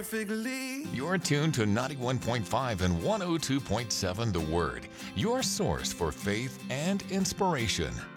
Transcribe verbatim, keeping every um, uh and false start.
perfectly. You're tuned to ninety-one point five and one oh two point seven The Word, your source for faith and inspiration.